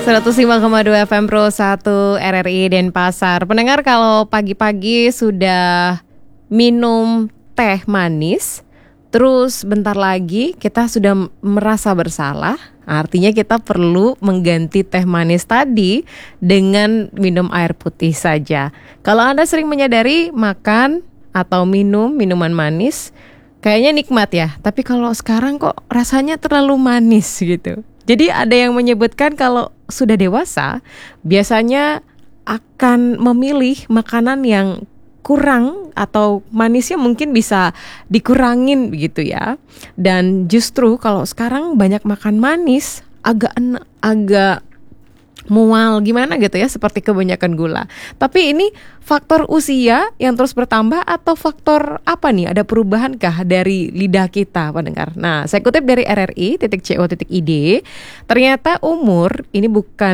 105,2 FM Pro 1 RRI Denpasar. Pendengar, kalau pagi-pagi sudah minum teh manis, terus bentar lagi kita sudah merasa bersalah, artinya kita perlu mengganti teh manis tadi dengan minum air putih saja. Kalau Anda sering menyadari makan atau minum minuman manis, kayaknya nikmat ya, tapi kalau sekarang kok rasanya terlalu manis gitu. Jadi ada yang menyebutkan kalau sudah dewasa biasanya akan memilih makanan yang kurang atau manisnya mungkin bisa dikurangin begitu ya. Dan justru kalau sekarang banyak makan manis agak mual gimana gitu ya, seperti kebanyakan gula. Tapi ini faktor usia yang terus bertambah atau faktor apa nih? Ada perubahankah dari lidah kita, pendengar? Nah, saya kutip dari RRI.co.id, ternyata umur ini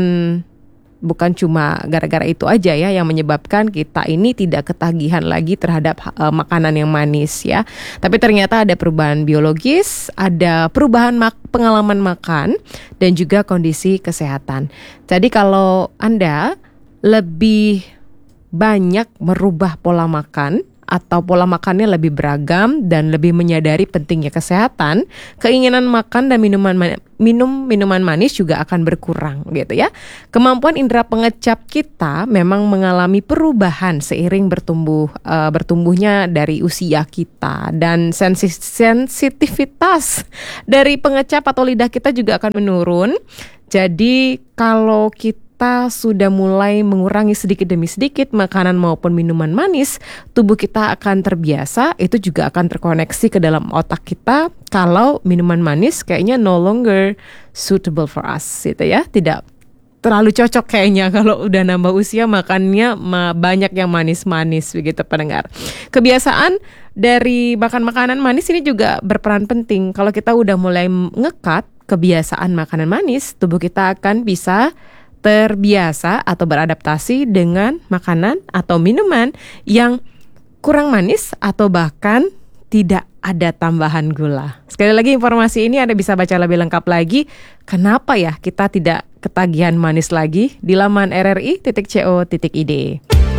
bukan cuma gara-gara itu aja ya yang menyebabkan kita ini tidak ketagihan lagi terhadap makanan yang manis ya. Tapi ternyata ada perubahan biologis, ada perubahan pengalaman makan, dan juga kondisi kesehatan. Jadi kalau Anda lebih banyak merubah pola makan atau pola makannya lebih beragam dan lebih menyadari pentingnya kesehatan, keinginan makan dan minum minuman manis juga akan berkurang gitu ya. Kemampuan indera pengecap kita memang mengalami perubahan seiring bertumbuhnya dari usia kita, dan sensitivitas dari pengecap atau lidah kita juga akan menurun. Jadi kalau kita sudah mulai mengurangi sedikit demi sedikit makanan maupun minuman manis, tubuh kita akan terbiasa, itu juga akan terkoneksi ke dalam otak kita kalau minuman manis kayaknya no longer suitable for us gitu ya, tidak terlalu cocok kayaknya kalau udah nambah usia makannya banyak yang manis-manis begitu, pendengar. Kebiasaan dari makan makanan manis ini juga berperan penting. Kalau kita udah mulai ngekat kebiasaan makanan manis, tubuh kita akan bisa terbiasa atau beradaptasi dengan makanan atau minuman yang kurang manis atau bahkan tidak ada tambahan gula. Sekali lagi informasi ini Anda bisa baca lebih lengkap lagi. Kenapa ya kita tidak ketagihan manis lagi di laman rri.co.id.